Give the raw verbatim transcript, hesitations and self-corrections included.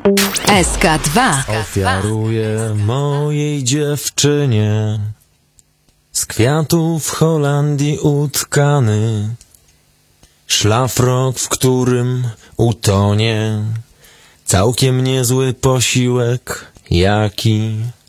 S K dwa. Ofiaruję mojej dziewczynie z kwiatów w Holandii utkany szlafrok, w którym utonie całkiem niezły posiłek, jaki